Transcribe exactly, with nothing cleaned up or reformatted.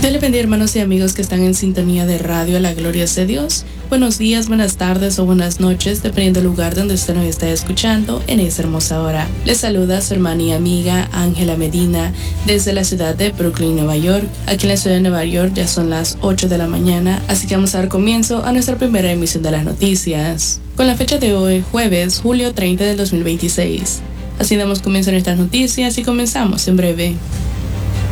Dios le bendiga, hermanos y amigos que están en sintonía de Radio La Gloria es de Dios. Buenos días, buenas tardes o buenas noches, dependiendo del lugar donde usted nos está escuchando en esta hermosa hora. Les saluda su hermana y amiga Ángela Medina desde la ciudad de Brooklyn, Nueva York. Aquí en la ciudad de Nueva York ya son las ocho de la mañana, así que vamos a dar comienzo a nuestra primera emisión de las noticias. Con la fecha de hoy, jueves, julio treinta del dos mil veintiséis. Así damos comienzo a nuestras noticias y comenzamos en breve.